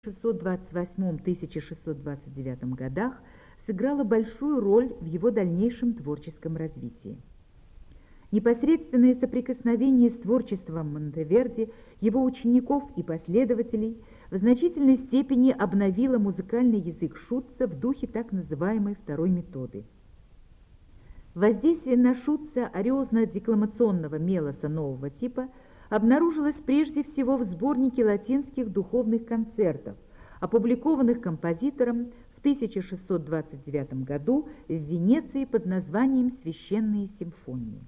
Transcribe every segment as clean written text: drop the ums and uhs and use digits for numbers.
1628-1629 годах сыграла большую роль в его дальнейшем творческом развитии. Непосредственное соприкосновение с творчеством Монтеверди, его учеников и последователей в значительной степени обновило музыкальный язык Шутца в духе так называемой второй методы. Воздействие на Шутца ариозно-декламационного мелоса нового типа обнаружилось прежде всего в сборнике латинских духовных концертов, опубликованных композитором в 1629 году в Венеции под названием «Священные симфонии».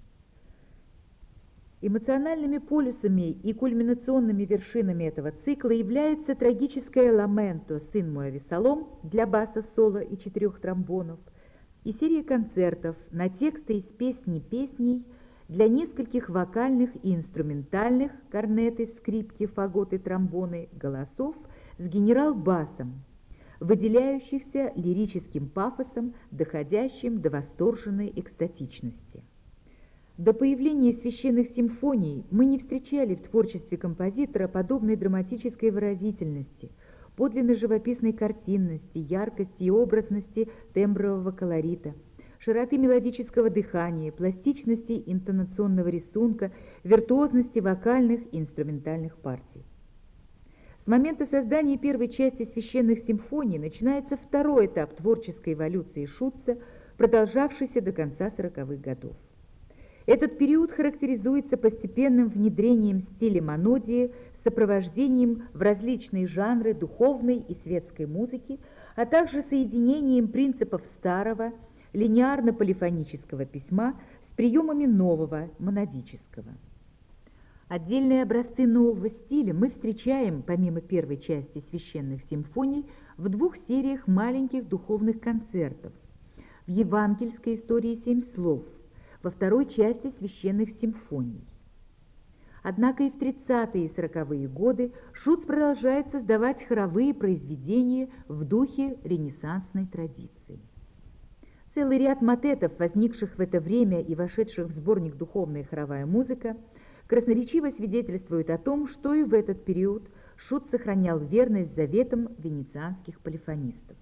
Эмоциональными полюсами и кульминационными вершинами этого цикла является трагическое «Ламенто, сын мой Авессалом» для баса, соло и 4 тромбонов и серия концертов на тексты из песней для нескольких вокальных и инструментальных корнеты, скрипки, фаготы, тромбоны, голосов с генерал-басом, выделяющихся лирическим пафосом, доходящим до восторженной экстатичности. До появления священных симфоний мы не встречали в творчестве композитора подобной драматической выразительности, подлинно живописной картинности, яркости и образности тембрового колорита, широты мелодического дыхания, пластичности интонационного рисунка, виртуозности вокальных и инструментальных партий. С момента создания первой части священных симфоний начинается второй этап творческой эволюции Шутца, продолжавшийся до конца 40-х годов. Этот период характеризуется постепенным внедрением стиля монодии с сопровождением в различные жанры духовной и светской музыки, а также соединением принципов старого, линеарно-полифонического письма с приемами нового, монодического. Отдельные образцы нового стиля мы встречаем, помимо первой части священных симфоний, в 2 сериях маленьких духовных концертов, в евангельской истории 7 слов, во второй части священных симфоний. Однако и в 30-е и 40-е годы Шутц продолжает создавать хоровые произведения в духе ренессансной традиции. Целый ряд мотетов, возникших в это время и вошедших в сборник «Духовная хоровая музыка», красноречиво свидетельствует о том, что и в этот период Шутц сохранял верность заветам венецианских полифонистов.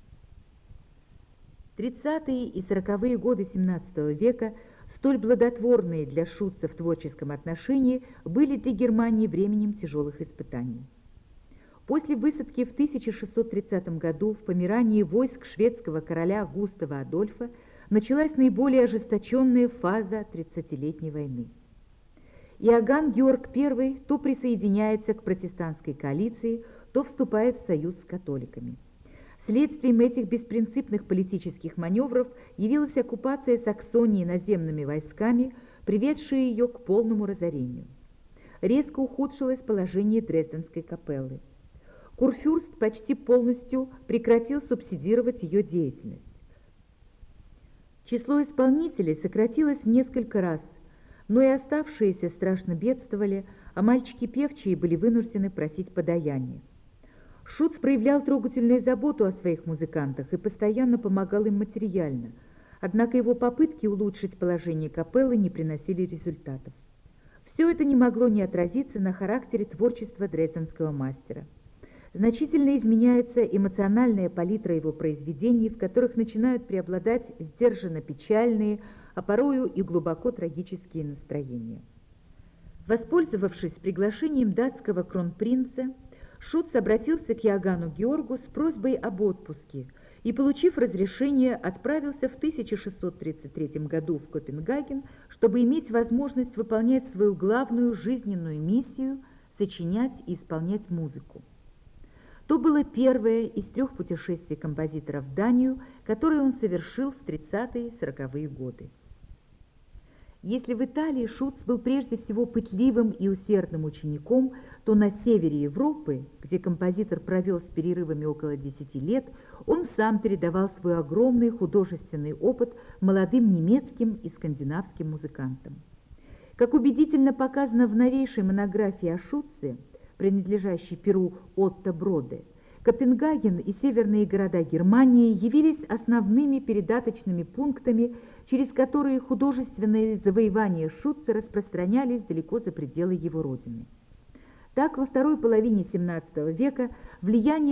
30-е и 40-е годы XVII века, столь плодотворные для Шутца в творческом отношении, были для Германии временем тяжелых испытаний. После высадки в 1630 году в Померании войск шведского короля Густава Адольфа началась наиболее ожесточенная фаза 30-летней войны. Иоганн Георг I то присоединяется к протестантской коалиции, то вступает в союз с католиками. Следствием этих беспринципных политических маневров явилась оккупация Саксонии наземными войсками, приведшая ее к полному разорению. Резко ухудшилось положение Дрезденской капеллы. Курфюрст почти полностью прекратил субсидировать ее деятельность. Число исполнителей сократилось в несколько раз, но и оставшиеся страшно бедствовали, а мальчики-певчие были вынуждены просить подаяние. Шутц проявлял трогательную заботу о своих музыкантах и постоянно помогал им материально, однако его попытки улучшить положение капеллы не приносили результатов. Все это не могло не отразиться на характере творчества дрезденского мастера. Значительно изменяется эмоциональная палитра его произведений, в которых начинают преобладать сдержанно печальные, а порою и глубоко трагические настроения. Воспользовавшись приглашением датского кронпринца, Шутц обратился к Иоганну Георгу с просьбой об отпуске и, получив разрешение, отправился в 1633 году в Копенгаген, чтобы иметь возможность выполнять свою главную жизненную миссию – сочинять и исполнять музыку. То было первое из 3 путешествий композитора в Данию, которое он совершил в 30-е и 40-е годы. Если в Италии Шутц был прежде всего пытливым и усердным учеником, то на севере Европы, где композитор провел с перерывами около 10 лет, он сам передавал свой огромный художественный опыт молодым немецким и скандинавским музыкантам. Как убедительно показано в новейшей монографии о Шутце, принадлежащей перу Отто Броде, Копенгаген и северные города Германии явились основными передаточными пунктами, через которые художественные завоевания Шутца распространялись далеко за пределы его родины. Так, во второй половине XVII века влияние